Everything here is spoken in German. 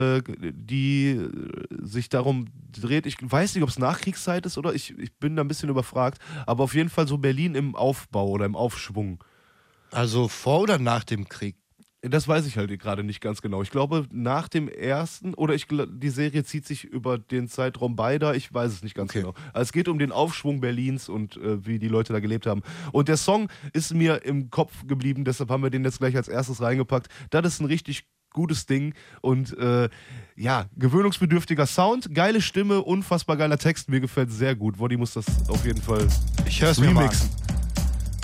die sich darum dreht. Ich weiß nicht, ob es Nachkriegszeit ist oder ich bin da ein bisschen überfragt, aber auf jeden Fall so Berlin im Aufbau oder im Aufschwung. Also vor oder nach dem Krieg? Das weiß ich halt gerade nicht ganz genau. Ich glaube, nach dem ersten, oder die Serie zieht sich über den Zeitraum beider, ich weiß es nicht ganz Okay. genau. Also es geht um den Aufschwung Berlins und wie die Leute da gelebt haben. Und der Song ist mir im Kopf geblieben, deshalb haben wir den jetzt gleich als erstes reingepackt. Das ist ein richtig gutes Ding und ja, gewöhnungsbedürftiger Sound, geile Stimme, unfassbar geiler Text, mir gefällt sehr gut. Woddy muss das auf jeden Fall Ich höre es mir mal an. remixen.